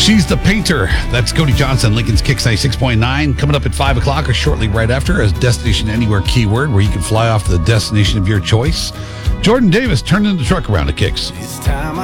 She's the Painter. That's Cody Johnson, Lincoln's Kicks 96.9. Coming up at 5 o'clock or shortly right after as Destination Anywhere keyword, where you can fly off to the destination of your choice. Jordan Davis turning the truck around to Kicks.